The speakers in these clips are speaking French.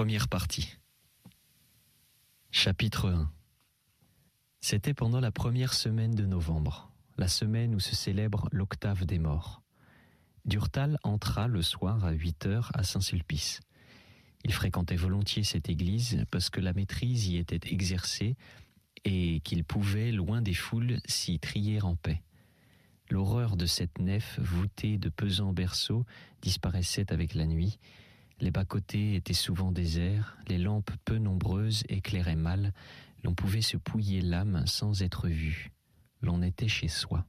Première partie. Chapitre 1. C'était pendant la première semaine de novembre, la semaine où se célèbre l'octave des morts. Durtal entra le soir à 8h à Saint-Sulpice. Il fréquentait volontiers cette église parce que la maîtrise y était exercée et qu'il pouvait, loin des foules, s'y trier en paix. L'horreur de cette nef voûtée de pesants berceaux disparaissait avec la nuit. Les bas-côtés étaient souvent déserts, les lampes peu nombreuses éclairaient mal, l'on pouvait se pouiller l'âme sans être vu. L'on était chez soi.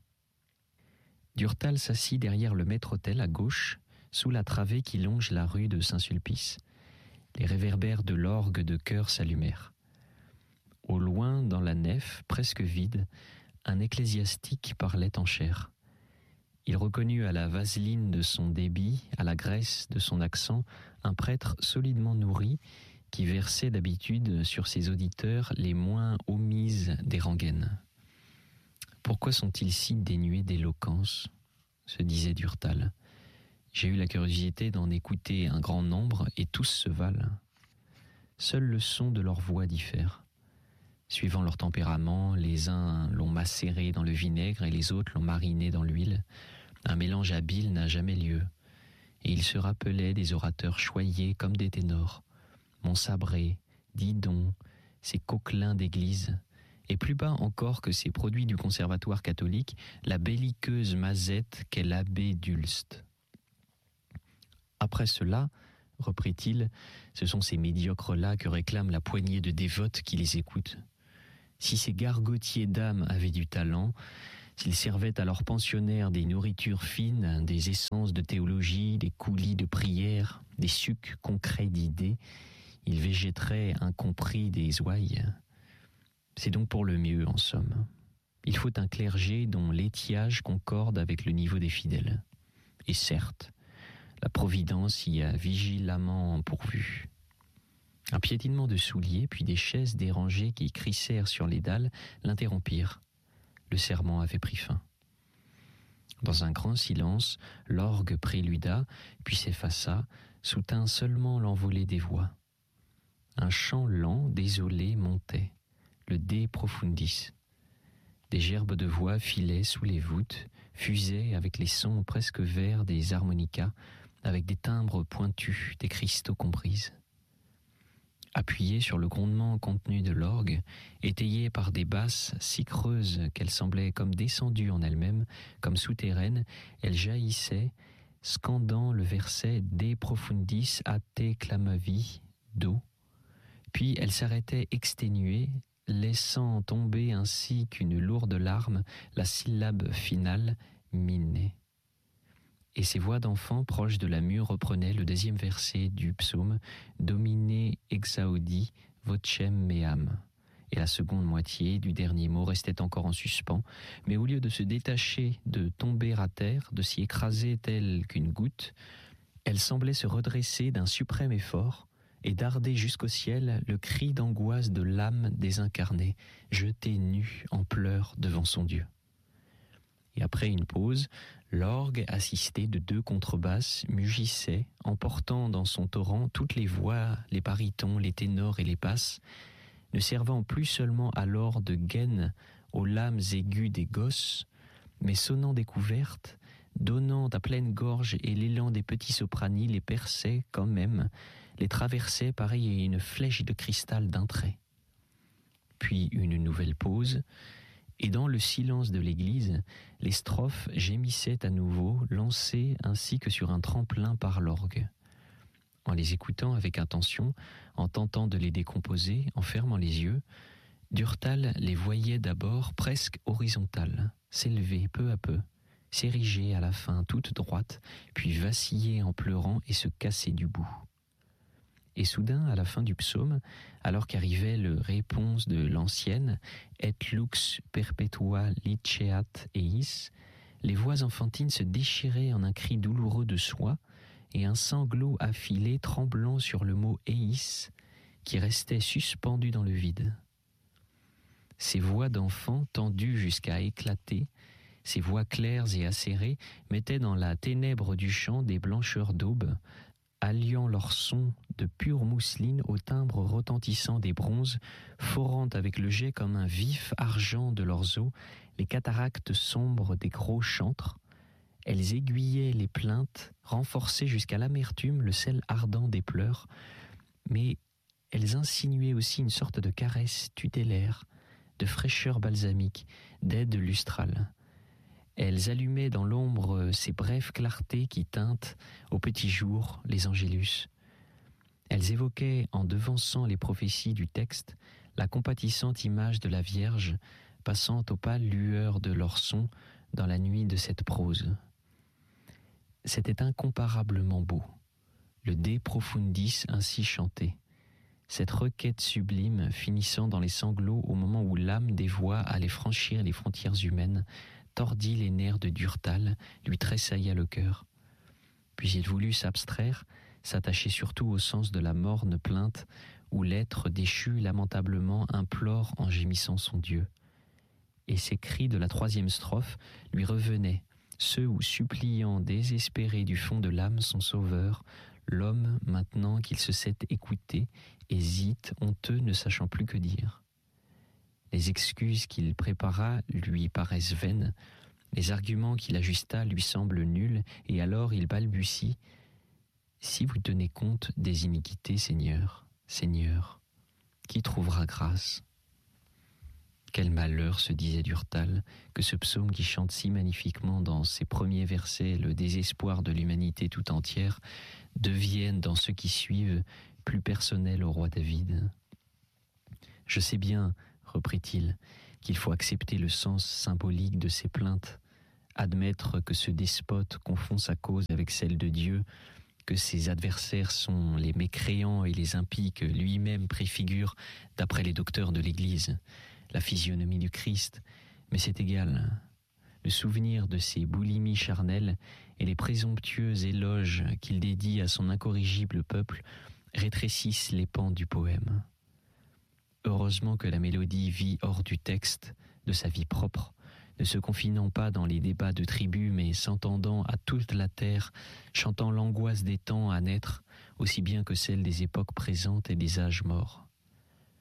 Durtal s'assit derrière le maître-autel à gauche, sous la travée qui longe la rue de Saint-Sulpice. Les réverbères de l'orgue de chœur s'allumèrent. Au loin, dans la nef, presque vide, un ecclésiastique parlait en chair. Il reconnut à la vaseline de son débit, à la graisse de son accent, un prêtre solidement nourri qui versait d'habitude sur ses auditeurs les moins omises des rengaines. « Pourquoi sont-ils si dénués d'éloquence ?» se disait Durtal. « J'ai eu la curiosité d'en écouter un grand nombre et tous se valent. Seul le son de leur voix diffère. Suivant leur tempérament, les uns l'ont macéré dans le vinaigre et les autres l'ont mariné dans l'huile. Un mélange habile n'a jamais lieu. Et il se rappelait des orateurs choyés comme des ténors. Montsabré, Didon, ces coquelins d'église, et plus bas encore que ces produits du conservatoire catholique, la belliqueuse Mazette qu'est l'abbé d'Ulst. Après cela, reprit-il, ce sont ces médiocres-là que réclame la poignée de dévotes qui les écoutent. Si ces gargotiers d'âme avaient du talent, s'ils servaient à leurs pensionnaires des nourritures fines, des essences de théologie, des coulis de prière, des sucs concrets d'idées, ils végéteraient incompris des ouailles. C'est donc pour le mieux, en somme. Il faut un clergé dont l'étiage concorde avec le niveau des fidèles. Et certes, la Providence y a vigilamment pourvu. Un piétinement de souliers, puis des chaises dérangées qui crissèrent sur les dalles, l'interrompirent. Le serment avait pris fin. Dans un grand silence, l'orgue préluda, puis s'effaça, soutint seulement l'envolée des voix. Un chant lent, désolé, montait, le De Profundis. Des gerbes de voix filaient sous les voûtes, fusaient avec les sons presque verts des harmonicas, avec des timbres pointus, des cristaux qu'on brise. Appuyée sur le grondement contenu de l'orgue, étayée par des basses si creuses qu'elles semblaient comme descendues en elles-mêmes, comme souterraines, elle jaillissait, scandant le verset De Profundis a te clamavi, do. Puis elle s'arrêtait exténuée, laissant tomber ainsi qu'une lourde larme la syllabe finale, mine. Et ces voix d'enfants proches de la mue reprenaient le 2e verset du psaume Domine exaudi vocem meam. Et la seconde moitié du dernier mot restait encore en suspens, mais au lieu de se détacher, de tomber à terre, de s'y écraser telle qu'une goutte, elle semblait se redresser d'un suprême effort et darder jusqu'au ciel le cri d'angoisse de l'âme désincarnée, jetée nue en pleurs devant son Dieu. Et après une pause, l'orgue, assisté de 2 contrebasses, mugissait, emportant dans son torrent toutes les voix, les barytons, les ténors et les basses, ne servant plus seulement alors de gaine aux lames aiguës des gosses, mais sonnant découverte, donnant à pleine gorge et l'élan des petits sopranis les perçait quand même, les traversait pareil à une flèche de cristal d'un trait. Puis une nouvelle pause, et dans le silence de l'église, les strophes gémissaient à nouveau, lancées ainsi que sur un tremplin par l'orgue. En les écoutant avec attention, en tentant de les décomposer, en fermant les yeux, Durtal les voyait d'abord presque horizontales, s'élever peu à peu, s'ériger à la fin toute droite, puis vaciller en pleurant et se casser du bout. Et soudain, à la fin du psaume, alors qu'arrivait le réponse de l'ancienne « Et lux perpetua liceat eis », les voix enfantines se déchiraient en un cri douloureux de soie et un sanglot affilé tremblant sur le mot « eis » qui restait suspendu dans le vide. Ces voix d'enfants tendues jusqu'à éclater, ces voix claires et acérées mettaient dans la ténèbre du chant des blancheurs d'aube, alliant leur son de pure mousseline au timbre retentissant des bronzes, forant avec le jet comme un vif argent de leurs os les cataractes sombres des gros chantres. Elles aiguillaient les plaintes, renforçaient jusqu'à l'amertume le sel ardent des pleurs, mais elles insinuaient aussi une sorte de caresse tutélaire, de fraîcheur balsamique, d'aide lustrale. Elles allumaient dans l'ombre ces brèves clartés qui teintent, au petit jour, les angélus. Elles évoquaient, en devançant les prophéties du texte, la compatissante image de la Vierge, passant aux pâles lueurs de leur son dans la nuit de cette prose. C'était incomparablement beau, le De Profundis ainsi chanté, cette requête sublime finissant dans les sanglots au moment où l'âme des voix allait franchir les frontières humaines, tordit les nerfs de Durtal, lui tressailla le cœur. Puis il voulut s'abstraire, s'attacher surtout au sens de la morne plainte où l'être déchu lamentablement implore en gémissant son Dieu. Et ces cris de la troisième strophe lui revenaient, ceux où, suppliant, désespéré du fond de l'âme son sauveur, l'homme, maintenant qu'il se sait écouté, hésite, honteux, ne sachant plus que dire. Les excuses qu'il prépara lui paraissent vaines, les arguments qu'il ajusta lui semblent nuls, et alors il balbutie : « Si vous tenez compte des iniquités, Seigneur, Seigneur, qui trouvera grâce ?» Quel malheur, se disait Durtal, que ce psaume qui chante si magnifiquement dans ses premiers versets le désespoir de l'humanité tout entière devienne dans ceux qui suivent plus personnel au roi David. « Je sais bien, reprit-il, qu'il faut accepter le sens symbolique de ces plaintes, admettre que ce despote confond sa cause avec celle de Dieu, que ses adversaires sont les mécréants et les impies que lui-même préfigure, d'après les docteurs de l'Église, la physionomie du Christ, mais c'est égal. Le souvenir de ses boulimies charnelles et les présomptueux éloges qu'il dédie à son incorrigible peuple rétrécissent les pans du poème. Heureusement que la mélodie vit hors du texte, de sa vie propre, ne se confinant pas dans les débats de tribus, mais s'entendant à toute la terre, chantant l'angoisse des temps à naître, aussi bien que celle des époques présentes et des âges morts.